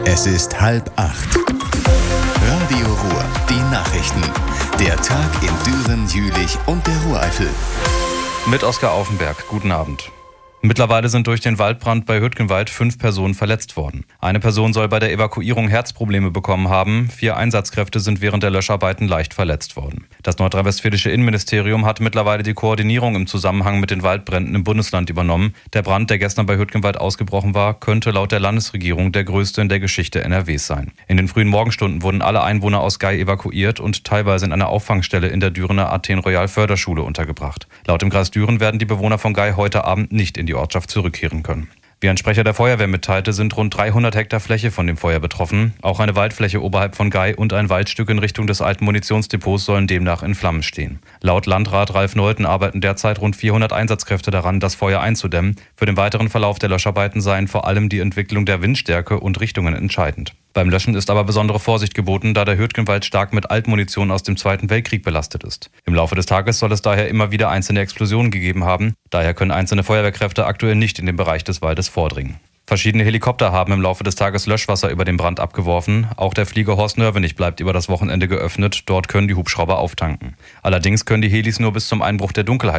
Es ist 7:30. Radio Ruhr, die Nachrichten. Der Tag in Düren, Jülich und der Ruhreifel. Mit Oskar Aufenberg. Guten Abend. Mittlerweile sind durch den Waldbrand bei Hüttgenwald 5 Personen verletzt worden. Eine Person soll bei der Evakuierung Herzprobleme bekommen haben. 4 Einsatzkräfte sind während der Löscharbeiten leicht verletzt worden. Das nordrhein-westfälische Innenministerium hat mittlerweile die Koordinierung im Zusammenhang mit den Waldbränden im Bundesland übernommen. Der Brand, der gestern bei Hüttgenwald ausgebrochen war, könnte laut der Landesregierung der größte in der Geschichte NRWs sein. In den frühen Morgenstunden wurden alle Einwohner aus Gei evakuiert und teilweise in einer Auffangstelle in der Dürener Athen Royal Förderschule untergebracht. Laut dem Kreis Düren werden die Bewohner von Gei heute Abend nicht in die Ortschaft zurückkehren können. Wie ein Sprecher der Feuerwehr mitteilte, sind rund 300 Hektar Fläche von dem Feuer betroffen. Auch eine Waldfläche oberhalb von Gei und ein Waldstück in Richtung des alten Munitionsdepots sollen demnach in Flammen stehen. Laut Landrat Ralf Neuten arbeiten derzeit rund 400 Einsatzkräfte daran, das Feuer einzudämmen. Für den weiteren Verlauf der Löscharbeiten seien vor allem die Entwicklung der Windstärke und Richtungen entscheidend. Beim Löschen ist aber besondere Vorsicht geboten, da der Hüttgenwald stark mit Altmunition aus dem Zweiten Weltkrieg belastet ist. Im Laufe des Tages soll es daher immer wieder einzelne Explosionen gegeben haben. Daher können einzelne Feuerwehrkräfte aktuell nicht in den Bereich des Waldes vordringen. Verschiedene Helikopter haben im Laufe des Tages Löschwasser über den Brand abgeworfen. Auch der Flieger Horst Nörvenich bleibt über das Wochenende geöffnet. Dort können die Hubschrauber auftanken. Allerdings können die Helis nur bis zum Einbruch der Dunkelheit